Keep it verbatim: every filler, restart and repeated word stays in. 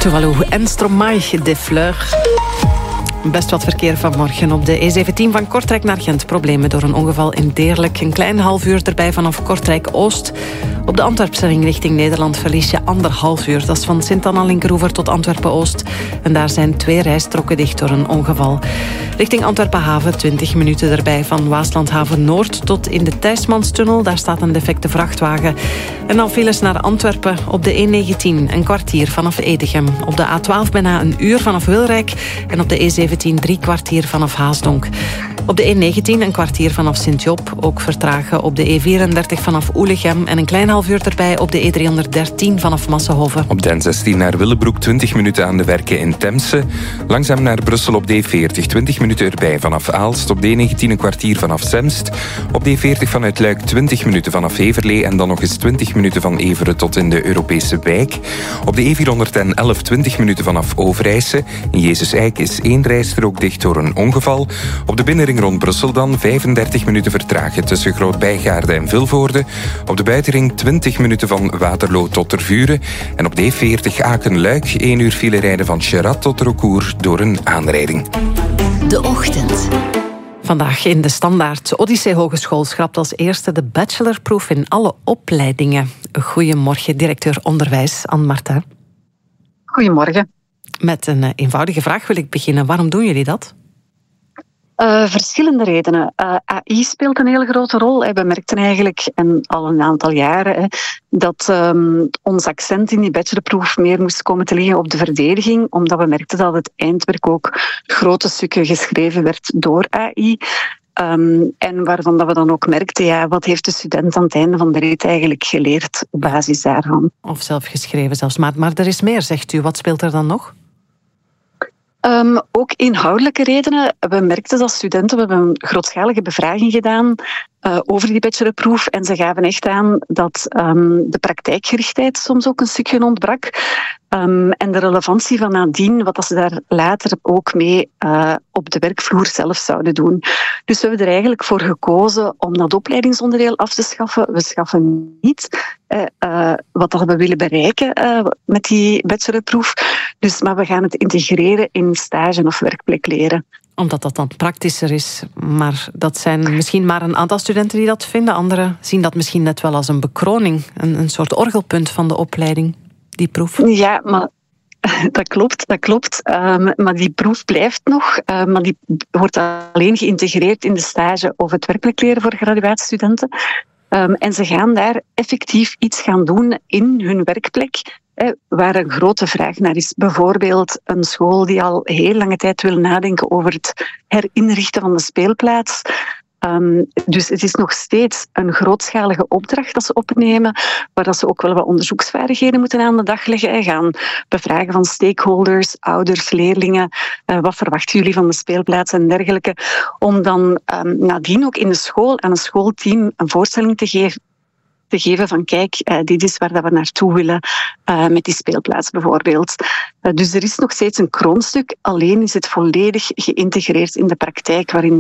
Tuvalu en Stromae de Fleur. Best wat verkeer vanmorgen op de E zeventien van Kortrijk naar Gent. Problemen door een ongeval in Deerlijk. Een klein half uur erbij vanaf Kortrijk-Oost. Op de Antwerpstelling richting Nederland verlies je anderhalf uur. Dat is van Sint-Anna-Linkeroever tot Antwerpen-Oost. En daar zijn twee rijstroken dicht door een ongeval. Richting Antwerpen-Haven twintig minuten erbij van Waaslandhaven-Noord tot in de Thijsmanstunnel. Daar staat een defecte vrachtwagen. En dan files naar Antwerpen op de E negentien. Een kwartier vanaf Edegem. Op de A twaalf bijna een uur vanaf Wilrijk. En op de E zeventien drie kwartier vanaf Haasdonk. Op de E negentien een kwartier vanaf Sint-Job. Ook vertragen op de E vierendertig vanaf Oelegem. En een klein half uur erbij op de E driehonderddertien vanaf Massenhoven. Op de N zestien naar Willebroek twintig minuten aan de werken in Temse. Langzaam naar Brussel op de E veertig twintig minuten erbij vanaf Aalst. Op de E negentien een kwartier vanaf Zemst. Op de E veertig vanuit Luik twintig minuten vanaf Heverlee. En dan nog eens twintig minuten van Everen tot in de Europese wijk. Op de E vierhonderdelf twintig minuten vanaf Overijse. In Jezus-Eik is één rijstrook dicht door een ongeval. Op de binnenring rond Brussel dan vijfendertig minuten vertragen tussen Groot-Bijgaarde en Vilvoorde. Op de buitenring twintig minuten van Waterloo tot Tervuren. En op de E veertig Aken-Luik één uur file rijden van Cherat tot Recour door een aanrijding. De Ochtend. Vandaag in de Standaard. Odyssee Hogeschool schrapt als eerste de bachelorproef in alle opleidingen. Goedemorgen, directeur onderwijs Anne Martin. Goedemorgen. Met een eenvoudige vraag wil ik beginnen. Waarom doen jullie dat? Uh, verschillende redenen. Uh, A I speelt een hele grote rol. We merkten eigenlijk, en al een aantal jaren, hè, dat um, ons accent in die bachelorproef meer moest komen te liggen op de verdediging, omdat we merkten dat het eindwerk ook grote stukken geschreven werd door A I. Um, en waarvan dat we dan ook merkten, ja, wat heeft de student aan het einde van de rit eigenlijk geleerd op basis daarvan. Of zelf geschreven zelfs. Maar, maar er is meer, zegt u. Wat speelt er dan nog? Um, ook inhoudelijke redenen. We merkten dat studenten, we hebben een grootschalige bevraging gedaan uh, over die bachelorproef en ze gaven echt aan dat um, de praktijkgerichtheid soms ook een stukje ontbrak. Um, en de relevantie van nadien, wat dat ze daar later ook mee uh, op de werkvloer zelf zouden doen. Dus we hebben er eigenlijk voor gekozen om dat opleidingsonderdeel af te schaffen. We schaffen niet uh, uh, wat dat we willen bereiken uh, met die bachelorproef. Dus, maar we gaan het integreren in stage of werkplekleren. Omdat dat dan praktischer is. Maar dat zijn misschien maar een aantal studenten die dat vinden. Anderen zien dat misschien net wel als een bekroning. Een, een soort orgelpunt van de opleiding, die proef. Ja, maar dat klopt, dat klopt. Um, maar die proef blijft nog. Uh, maar die wordt alleen geïntegreerd in de stage of het werkplekleren voor graduaatstudenten. Um, en ze gaan daar effectief iets gaan doen in hun werkplek, hè, waar een grote vraag naar is. Bijvoorbeeld een school die al heel lange tijd wil nadenken over het herinrichten van de speelplaats. Um, dus het is nog steeds een grootschalige opdracht dat ze opnemen, waar dat ze ook wel wat onderzoeksvaardigheden moeten aan de dag leggen. Gaan bevragen van stakeholders, ouders, leerlingen. Uh, wat verwachten jullie van de speelplaats en dergelijke. Om dan um, nadien ook in de school aan een schoolteam een voorstelling te geven. te geven van kijk, uh, dit is waar dat we naartoe willen uh, met die speelplaats bijvoorbeeld. Uh, dus er is nog steeds een kroonstuk, alleen is het volledig geïntegreerd in de praktijk waarin